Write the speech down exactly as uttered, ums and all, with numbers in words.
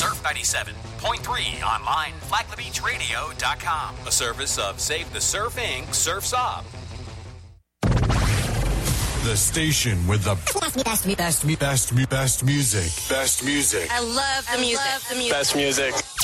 Surf ninety-seven point three online, flag the beach radio dot com. A service of Save the Surf Incorporated. Surf's Up. The station with the best, best, best, best, best music. Best music. I love the music. Best music.